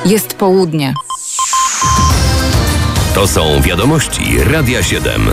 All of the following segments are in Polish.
Jest południe. To są wiadomości Radia 7.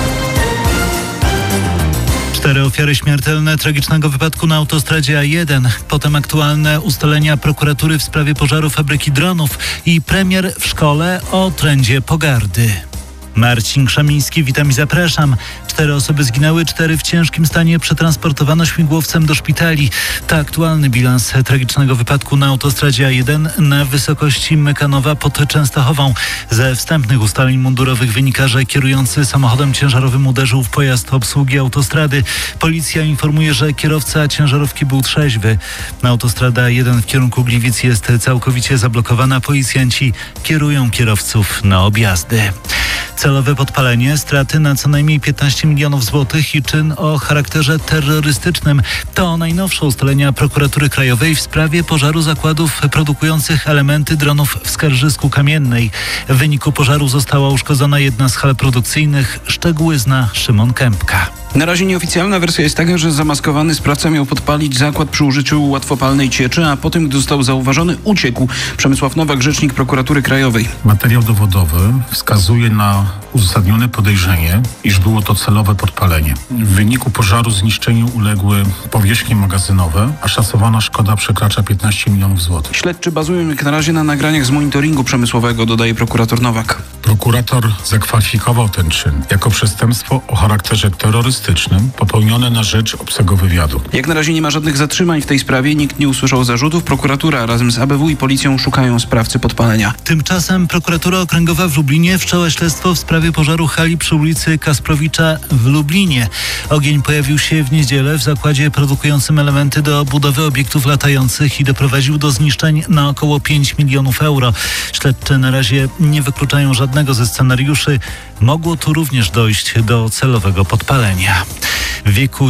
4 ofiary śmiertelne tragicznego wypadku na autostradzie A1. Potem aktualne ustalenia prokuratury w sprawie pożaru fabryki dronów i premier w szkole o trendzie pogardy. Marcin Krzemiński, witam i zapraszam. 4 osoby zginęły, 4 w ciężkim stanie przetransportowano śmigłowcem do szpitali. To aktualny bilans tragicznego wypadku na autostradzie A1 na wysokości Mykanowa pod Częstochową. Ze wstępnych ustaleń mundurowych wynika, że kierujący samochodem ciężarowym uderzył w pojazd obsługi autostrady. Policja informuje, że kierowca ciężarówki był trzeźwy. Autostrada A1 w kierunku Gliwic jest całkowicie zablokowana. Policjanci kierują kierowców na objazdy. Celowe podpalenie, straty na co najmniej 15 milionów złotych i czyn o charakterze terrorystycznym. To najnowsze ustalenia Prokuratury Krajowej w sprawie pożaru zakładów produkujących elementy dronów w Skarżysku Kamiennej. W wyniku pożaru została uszkodzona jedna z hal produkcyjnych. Szczegóły zna Szymon Kępka. Na razie nieoficjalna wersja jest taka, że zamaskowany sprawca miał podpalić zakład przy użyciu łatwopalnej cieczy, a potem, gdy został zauważony, uciekł. Przemysław Nowak, rzecznik Prokuratury Krajowej. Materiał dowodowy wskazuje na uzasadnione podejrzenie, iż było to celowe podpalenie. W wyniku pożaru zniszczeniu uległy powierzchnie magazynowe, a szacowana szkoda przekracza 15 milionów złotych. Śledczy bazują jak na razie na nagraniach z monitoringu przemysłowego, dodaje prokurator Nowak. Prokurator zakwalifikował ten czyn jako przestępstwo o charakterze terrorystycznym popełnione na rzecz obcego wywiadu. Jak na razie nie ma żadnych zatrzymań w tej sprawie, nikt nie usłyszał zarzutów. Prokuratura razem z ABW i policją szukają sprawcy podpalenia. Tymczasem prokuratura okręgowa w Lublinie wszczęła śledztwo w sprawie pożaru hali przy ulicy Kasprowicza w Lublinie. Ogień pojawił się w niedzielę w zakładzie produkującym elementy do budowy obiektów latających i doprowadził do zniszczeń na około 5 milionów euro. Śledczy na razie nie wykluczają żadnego ze scenariuszy. Mogło tu również dojść do celowego podpalenia. W wieku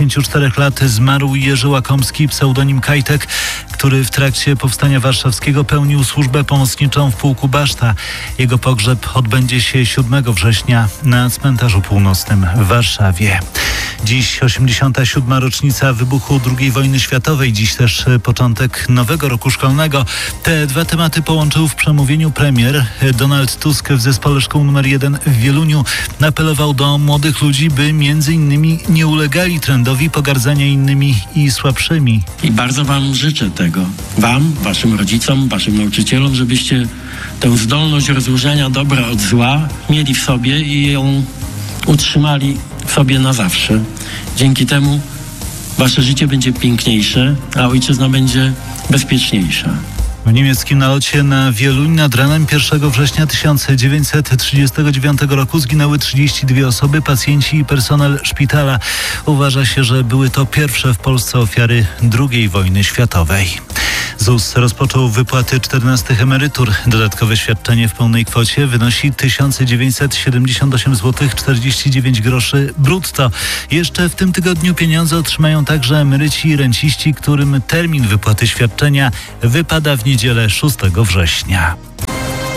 94 lat zmarł Jerzy Łakomski, pseudonim Kajtek, który w trakcie Powstania Warszawskiego pełnił służbę pomocniczą w pułku Baszta. Jego pogrzeb odbędzie się 7 września na Cmentarzu Północnym w Warszawie. Dziś 87. rocznica wybuchu II wojny światowej, dziś też początek nowego roku szkolnego. Te dwa tematy połączył w przemówieniu premier. Donald Tusk w zespole szkół nr 1 w Wieluniu apelował do młodych ludzi, by między innymi nie ulegali trendowi pogardzania innymi i słabszymi. I bardzo wam życzę tego. Wam, waszym rodzicom, waszym nauczycielom, żebyście tę zdolność rozróżniania dobra od zła mieli w sobie i ją utrzymali w sobie na zawsze. Dzięki temu wasze życie będzie piękniejsze, a ojczyzna będzie bezpieczniejsza. W niemieckim nalocie na Wieluń nad ranem 1 września 1939 roku zginęły 32 osoby, pacjenci i personel szpitala. Uważa się, że były to pierwsze w Polsce ofiary II wojny światowej. ZUS rozpoczął wypłaty 14 emerytur. Dodatkowe świadczenie w pełnej kwocie wynosi 1978 zł 49 groszy brutto. Jeszcze w tym tygodniu pieniądze otrzymają także emeryci i renciści, którym termin wypłaty świadczenia wypada w niedzielę 6 września.